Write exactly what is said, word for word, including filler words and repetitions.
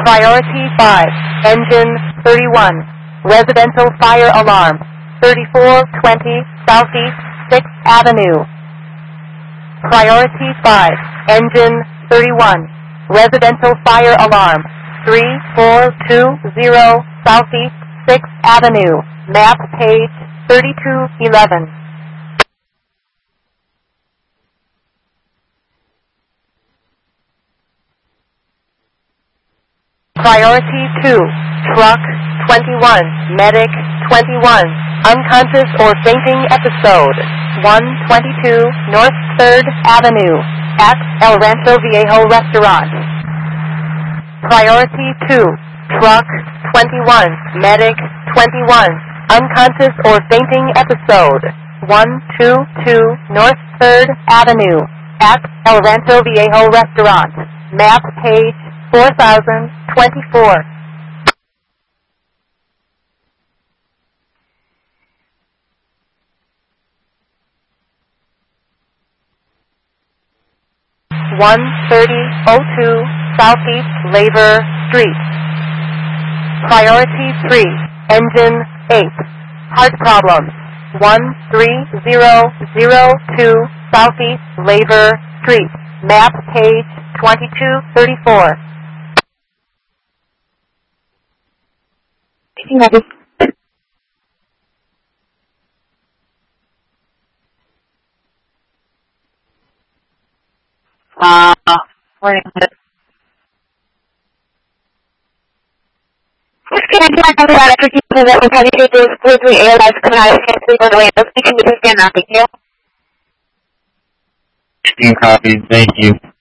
Priority five, engine thirty-one, residential fire alarm, thirty-four twenty Southeast sixth Avenue. Priority five, engine thirty-one, residential fire alarm, three four two zero Southeast sixth Avenue, map page thirty-two eleven. Priority two, truck twenty-one, medic twenty-one, unconscious or fainting episode, one twenty-two North third Avenue, at El Rancho Viejo Restaurant. Priority two, truck twenty-one, medic twenty-one, unconscious or fainting episode, one twenty-two North third Avenue, at El Rancho Viejo Restaurant, map page four thousand twenty-four. one thirty oh two Southeast Labor Street. Priority three, engine eight, heart problems, one three zero zero two Southeast Labor Street, map page twenty-two thirty-four. Uh, wait a minute. Can I do another electric unit that will probably take those blue three airlines coming out of San Francisco the way it looks? You can just stand up, thank you. Sixteen copies, thank you.